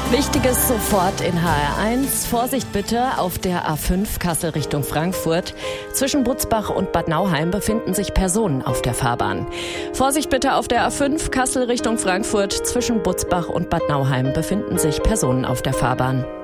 Wichtiges sofort in HR1. Vorsicht bitte auf der A5 Kassel Richtung Frankfurt. Zwischen Butzbach und Bad Nauheim befinden sich Personen auf der Fahrbahn. Vorsicht bitte auf der A5 Kassel Richtung Frankfurt. Zwischen Butzbach und Bad Nauheim befinden sich Personen auf der Fahrbahn.